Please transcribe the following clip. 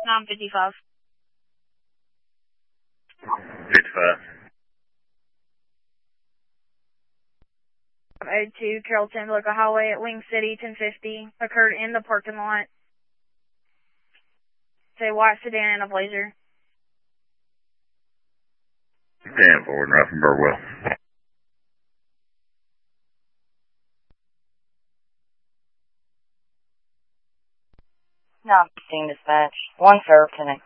955. 55. 02 Carrollton Local Highway at Wing City, 1050. Occurred in the parking lot. It's a white sedan and a Blazer. 10 forward, Ruffin Burwell. Not seeing dispatch. 1 Fair, connect.